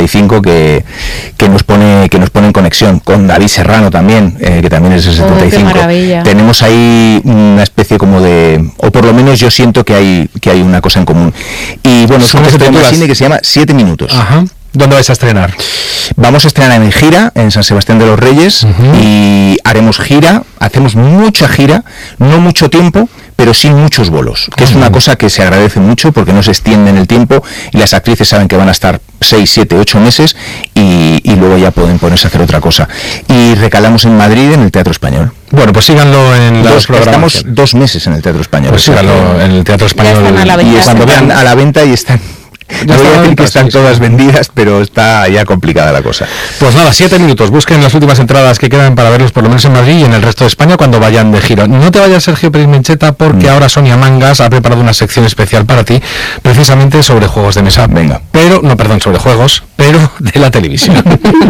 75 que nos pone en conexión, con David Serrano también, que también es el 75. Tenemos ahí una especie como de, o por lo menos yo siento que hay una cosa en común. Y bueno, es un festival de cine que se llama 7 minutos. Ajá. ¿Dónde vais a estrenar? Vamos a estrenar en gira, en San Sebastián de los Reyes, y hacemos mucha gira, no mucho tiempo, pero sí muchos bolos, que es una cosa que se agradece mucho porque no se extiende en el tiempo y las actrices saben que van a estar 6, 7, 8 meses y luego ya pueden ponerse a hacer otra cosa. Y recalamos en Madrid, en el Teatro Español. Bueno, pues síganlo en los programas. Estamos 2 meses en el Teatro Español. Pues síganlo en el Teatro Español. Y cuando vean a la venta y están... No voy a decir que están todas vendidas, pero está ya complicada la cosa. Pues nada, 7 minutos. Busquen las últimas entradas que quedan para verlos por lo menos en Madrid y en el resto de España cuando vayan de gira. No te vayas, Sergio Pérez Mencheta, porque ahora Sonia Mangas ha preparado una sección especial para ti, precisamente sobre juegos de mesa. Venga. Sobre juegos, pero de la televisión.